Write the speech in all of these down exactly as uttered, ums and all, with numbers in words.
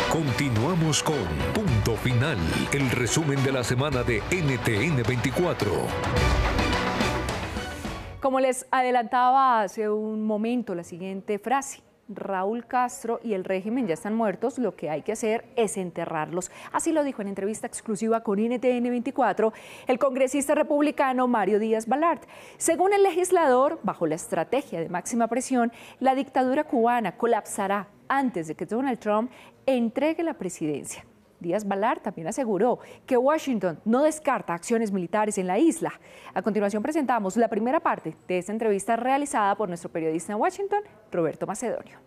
Continuamos con Punto Final, el resumen de la semana de N T N veinticuatro. Como les adelantaba hace un momento, la siguiente frase: Raúl Castro y el régimen ya están muertos, lo que hay que hacer es enterrarlos. Así lo dijo en entrevista exclusiva con N T N veinticuatro el congresista republicano Mario Díaz Balart. Según el legislador, bajo la estrategia de máxima presión, la dictadura cubana colapsará antes de que Donald Trump entregue la presidencia. Díaz Balart también aseguró que Washington no descarta acciones militares en la isla. A continuación presentamos la primera parte de esta entrevista realizada por nuestro periodista en Washington, Roberto Macedonio.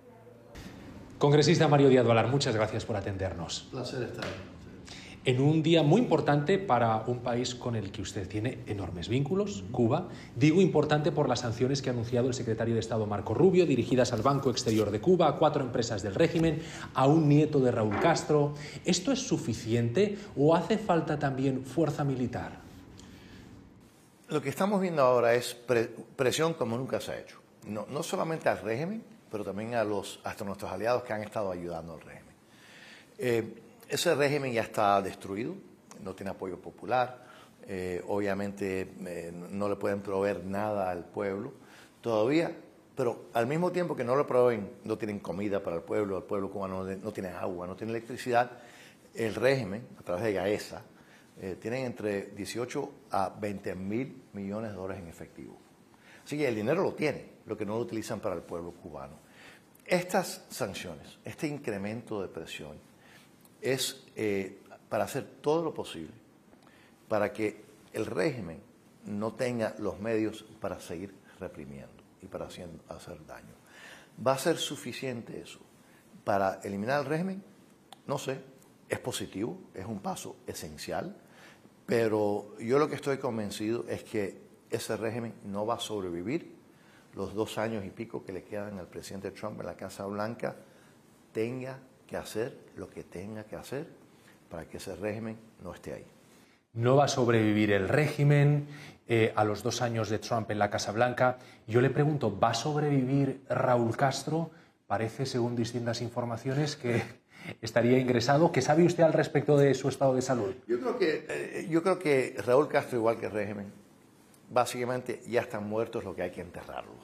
Congresista Mario Díaz Balart, muchas gracias por atendernos. Placer estar aquí. En un día muy importante para un país con el que usted tiene enormes vínculos, Cuba. Digo importante por las sanciones que ha anunciado el secretario de Estado Marco Rubio, dirigidas al Banco Exterior de Cuba, a cuatro empresas del régimen, a un nieto de Raúl Castro. ¿Esto es suficiente o hace falta también fuerza militar? Lo que estamos viendo ahora es pre presión como nunca se ha hecho. No, no solamente al régimen, pero también a los, hasta nuestros aliados que han estado ayudando al régimen. Eh, Ese régimen ya está destruido, no tiene apoyo popular, eh, obviamente eh, no le pueden proveer nada al pueblo todavía, pero al mismo tiempo que no le proveen, no tienen comida para el pueblo, el pueblo cubano no, no tiene agua, no tiene electricidad, el régimen, a través de GAESA, eh, tienen entre dieciocho a veinte mil millones de dólares en efectivo. Así que el dinero lo tiene, lo que no lo utilizan para el pueblo cubano. Estas sanciones, este incremento de presión, es eh, para hacer todo lo posible para que el régimen no tenga los medios para seguir reprimiendo y para hacer, hacer daño. ¿Va a ser suficiente eso para eliminar el régimen? No sé, es positivo, es un paso esencial, pero yo lo que estoy convencido es que ese régimen no va a sobrevivir los dos años y pico que le quedan al presidente Trump en la Casa Blanca. Tenga que hacer lo que tenga que hacer para que ese régimen no esté ahí. No va a sobrevivir el régimen eh, a los dos años de Trump en la Casa Blanca. Yo le pregunto, ¿va a sobrevivir Raúl Castro? Parece, según distintas informaciones, que estaría ingresado. ¿Qué sabe usted al respecto de su estado de salud? Yo creo que, eh, yo creo que Raúl Castro, igual que el régimen, básicamente ya están muertos, lo que hay que enterrarlo.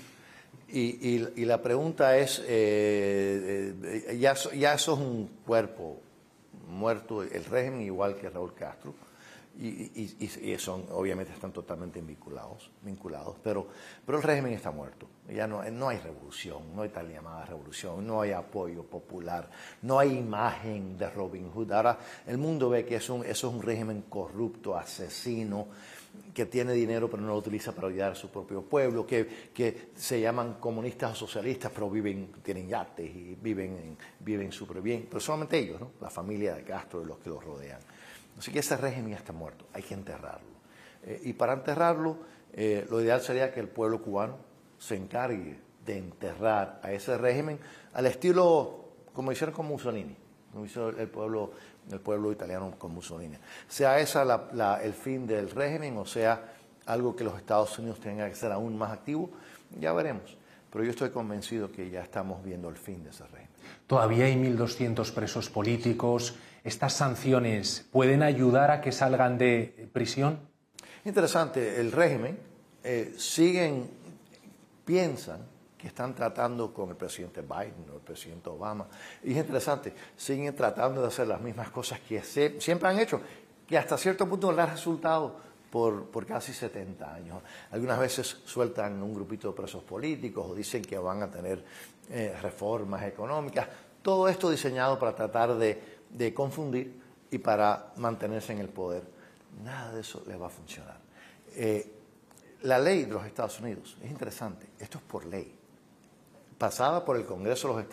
Y, y, y la pregunta es, eh, eh, ya, ya eso es un cuerpo muerto, el régimen igual que Raúl Castro, y, y, y son, obviamente están totalmente vinculados, vinculados pero, pero el régimen está muerto, ya no, no hay revolución, no hay tal llamada revolución, no hay apoyo popular, no hay imagen de Robin Hood. Ahora el mundo ve que es un, eso es un régimen corrupto, asesino, que tiene dinero pero no lo utiliza para ayudar a su propio pueblo, que, que se llaman comunistas o socialistas pero viven, tienen yates y viven, viven súper bien, pero solamente ellos, ¿no? La familia de Castro y los que los rodean. Así que ese régimen ya está muerto, hay que enterrarlo. Eh, y para enterrarlo, eh, lo ideal sería que el pueblo cubano se encargue de enterrar a ese régimen al estilo como hicieron con Mussolini, como hizo el pueblo el pueblo italiano con Mussolini. Sea ese el fin del régimen o sea algo que los Estados Unidos tengan que ser aún más activo, ya veremos. Pero yo estoy convencido que ya estamos viendo el fin de ese régimen. Todavía hay mil doscientos presos políticos. ¿Estas sanciones pueden ayudar a que salgan de prisión? Interesante, el régimen eh, siguen, piensan que están tratando con el presidente Biden o el presidente Obama. Y es interesante, siguen tratando de hacer las mismas cosas que se, siempre han hecho, que hasta cierto punto les ha resultado por, por casi setenta años. Algunas veces sueltan un grupito de presos políticos o dicen que van a tener eh, reformas económicas. Todo esto diseñado para tratar de, de confundir y para mantenerse en el poder. Nada de eso les va a funcionar. Eh, la ley de los Estados Unidos es interesante. Esto es por ley, pasada por el Congreso de los Estados Unidos.